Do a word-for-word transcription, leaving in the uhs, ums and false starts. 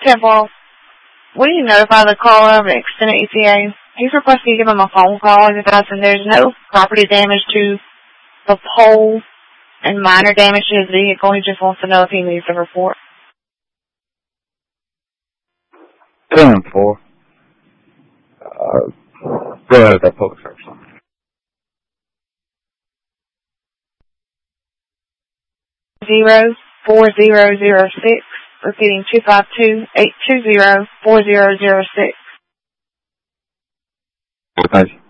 Temple, will you notify the caller of extended E T A? He's requesting you give him a phone call and advise him there's no property damage to the pole and minor damage to his vehicle. He just wants to know if he needs a report. ten four. Uh, go ahead with that public service. Zero four zero zero six. Repeating two five two eight two zero four zero zero six. Thank you.